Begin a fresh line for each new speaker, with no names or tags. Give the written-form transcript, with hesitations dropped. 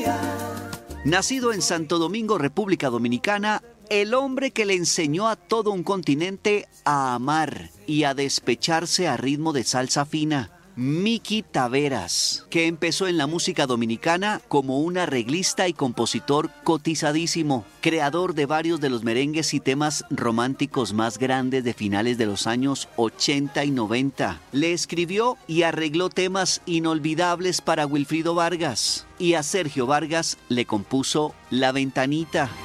Nacido en Santo Domingo, República Dominicana, el hombre que le enseñó a todo un continente a amar y a despecharse a ritmo de salsa fina. Miki Taveras, que empezó en la música dominicana como un arreglista y compositor cotizadísimo, creador de varios de los merengues y temas románticos más grandes de finales de los años 80 y 90. Le escribió y arregló temas inolvidables para Wilfrido Vargas, y a Sergio Vargas le compuso La Ventanita.